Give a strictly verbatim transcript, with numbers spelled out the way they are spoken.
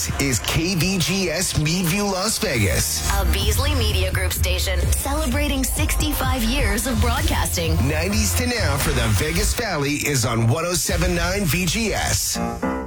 Is K V G S Meadview, Las Vegas. A Beasley Media Group station celebrating sixty-five years of broadcasting. nineties to now for the Vegas Valley is on one oh seven point nine V G S.